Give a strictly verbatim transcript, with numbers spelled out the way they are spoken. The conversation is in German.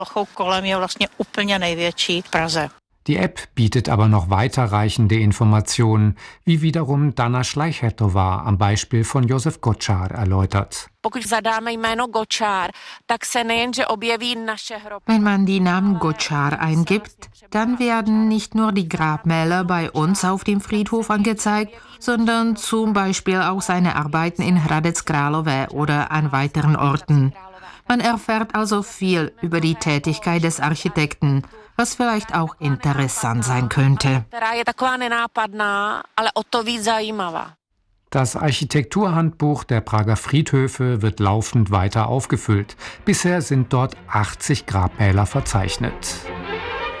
Kolem je vlastně úplně největší v Praze. Die App bietet aber noch weiterreichende Informationen, wie wiederum Dana Schleichertová am Beispiel von Josef Gočár erläutert. Wenn man die Namen Gočár eingibt, dann werden nicht nur die Grabmäler bei uns auf dem Friedhof angezeigt, sondern zum Beispiel auch seine Arbeiten in Hradec Králové oder an weiteren Orten. Man erfährt also viel über die Tätigkeit des Architekten, was vielleicht auch interessant sein könnte. Das Architekturhandbuch der Prager Friedhöfe wird laufend weiter aufgefüllt. Bisher sind dort achtzig Grabmäler verzeichnet.